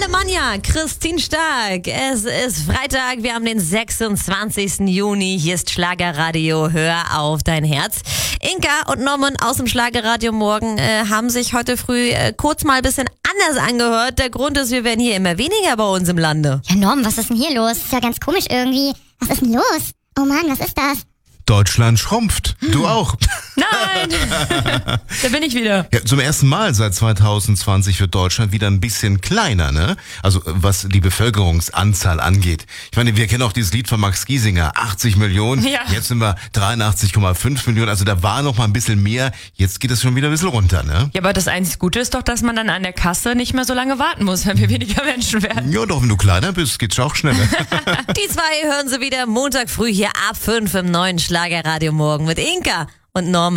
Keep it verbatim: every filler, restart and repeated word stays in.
Alemannia, Christine Stark. Es ist Freitag, wir haben den sechsundzwanzigsten Juni. Hier ist Schlagerradio, hör auf dein Herz. Inka und Norman aus dem Schlagerradio morgen äh, haben sich heute früh äh, kurz mal ein bisschen anders angehört. Der Grund ist, wir werden hier immer weniger bei uns im Lande. Ja, Norm, was ist denn hier los? Ist ja ganz komisch irgendwie. Was ist denn los? Oh Mann, was ist das? Deutschland schrumpft. Du auch. Nein, da bin ich wieder. Ja, zum ersten Mal seit zweitausendzwanzig wird Deutschland wieder ein bisschen kleiner, ne? Also was die Bevölkerungsanzahl angeht. Ich meine, wir kennen auch dieses Lied von Max Giesinger, achtzig Millionen. Ja. Jetzt sind wir dreiundachtzig Komma fünf Millionen. Also da war noch mal ein bisschen mehr. Jetzt geht es schon wieder ein bisschen runter, ne? Ja, aber das einzig Gute ist doch, dass man dann an der Kasse nicht mehr so lange warten muss, wenn wir weniger Menschen werden. Ja, doch, wenn du kleiner bist, geht's auch schneller. Die zwei hören sie wieder Montag früh hier ab fünf im neuen Schlagerradio morgen mit Inka und Norman.